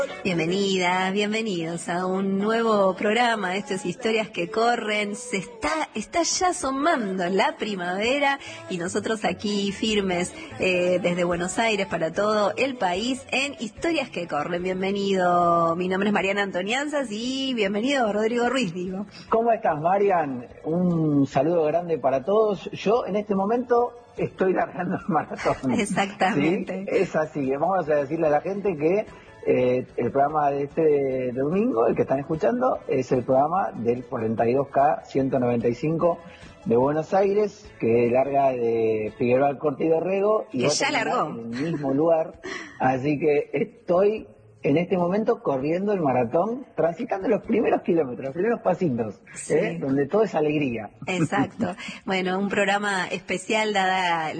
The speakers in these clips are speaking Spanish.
Bienvenidas, bienvenidos a un nuevo programa. Esto es Historias que Corren. Está ya asomando la primavera y nosotros aquí firmes desde Buenos Aires para todo el país en Historias que Corren. Bienvenido, mi nombre es Mariana Antonianzas y bienvenido Rodrigo Ruiz, digo. ¿Cómo estás, Marian? Un saludo grande para todos. Yo en este momento estoy largando el maratón. Exactamente. ¿Sí? Es así. Vamos a decirle a la gente que el programa de este domingo, el que están escuchando, es el programa del 42K 195 de Buenos Aires, que larga de Figueroa al Corte y Dorrego y que ya largó en el mismo lugar. Así que estoy en este momento corriendo el maratón, transitando los primeros kilómetros, los primeros pasitos, sí, donde todo es alegría. Exacto. Bueno, un programa especial dada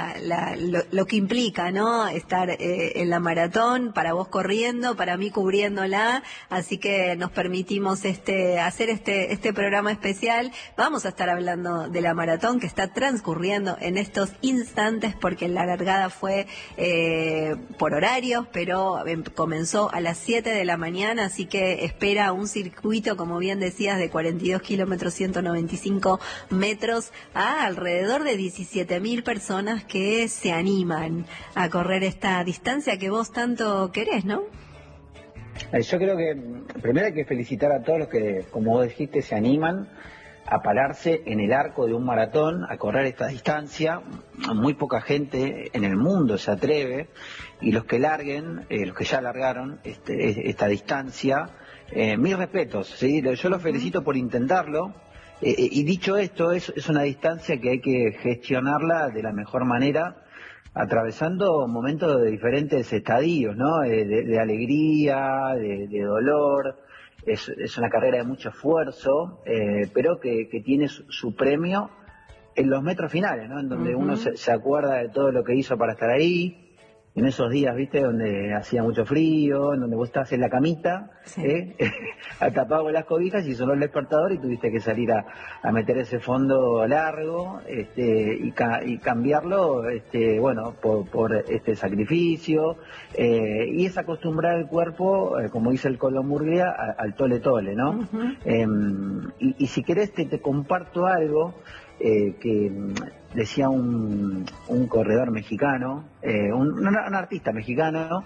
lo que implica, ¿no? Estar en la maratón, para vos corriendo, para mí cubriéndola, así que nos permitimos hacer este programa especial. Vamos a estar hablando de la maratón que está transcurriendo en estos instantes, porque la largada fue por horarios, pero comenzó a las 7 de la mañana, así que espera un circuito, como bien decías, de 42 kilómetros, 195 metros, a alrededor de 17.000 personas que se animan a correr esta distancia que vos tanto querés, ¿no? Yo creo que primero hay que felicitar a todos los que, como vos dijiste, se animan a pararse en el arco de un maratón, a correr esta distancia. Muy poca gente en el mundo se atreve, y los que larguen, los que ya largaron esta distancia, mis respetos, ¿sí? Yo los felicito por intentarlo, y dicho esto, es una distancia que hay que gestionarla de la mejor manera, atravesando momentos de diferentes estadios, ¿no? De alegría, de dolor. Es una carrera de mucho esfuerzo, pero que tiene su premio en los metros finales, ¿no? En donde uno se acuerda de todo lo que hizo para estar ahí, en esos días, ¿viste? Donde hacía mucho frío, en donde vos estabas en la camita, sí, tapado con las cobijas, y sonó el despertador y tuviste que salir a meter ese fondo largo, y cambiarlo, bueno, por este sacrificio, y es acostumbrar el cuerpo, como dice el Colo Murguía, al tole tole, ¿no? Y si querés te comparto algo que decía un corredor mexicano, un artista mexicano,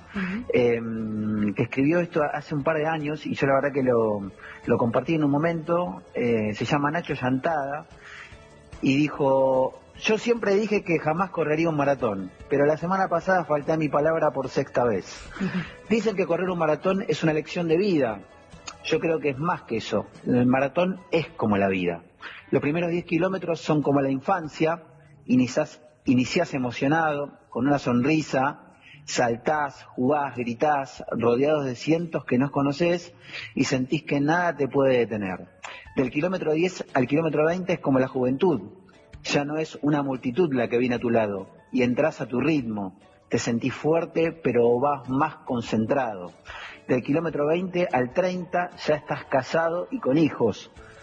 que escribió esto hace un par de años, y yo la verdad que lo compartí en un momento. Se llama Nacho Llantada, y dijo: yo siempre dije que jamás correría un maratón, pero la semana pasada falté a mi palabra por sexta vez. Dicen que correr un maratón es una lección de vida. Yo creo que es más que eso. El maratón es como la vida. Los primeros 10 kilómetros son como la infancia. Iniciás emocionado, con una sonrisa, saltás, jugás, gritás, rodeados de cientos que no conocés, y sentís que nada te puede detener. Del kilómetro 10 al kilómetro 20 es como la juventud. Ya no es una multitud la que viene a tu lado, y entrás a tu ritmo. Te sentís fuerte, pero vas más concentrado. Del kilómetro 20 al 30 ya estás casado y con hijos.